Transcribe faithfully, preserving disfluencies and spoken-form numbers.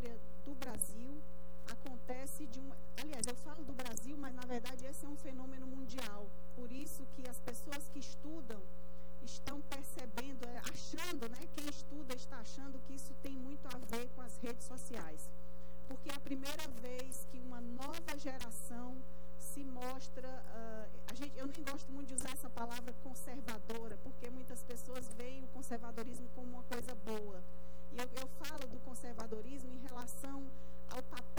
história do Brasil acontece de uma... Aliás, eu falo do Brasil, mas, na verdade, esse é um fenômeno mundial. Por isso que as pessoas que estudam estão percebendo, achando, né? Quem estuda está achando que isso tem muito a ver com as redes sociais. Porque é a primeira vez que uma nova geração se mostra... Uh, a gente, eu nem gosto muito de usar essa palavra conservadora, porque muitas pessoas veem o conservadorismo como uma coisa boa. E eu, eu falo do conservadorismo em relação ao papel